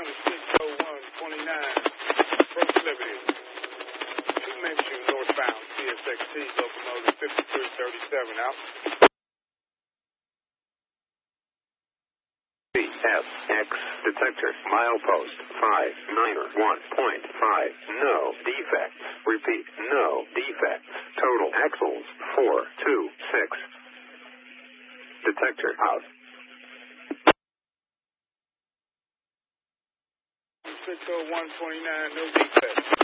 Atlanta 60129, proclivity. 2 Minshew northbound, CSXT, locomotive 5337 out. CSX detector, milepost 591.5, no defects. Repeat, no defects. Total axles 426. Detector out. 60129, no defects.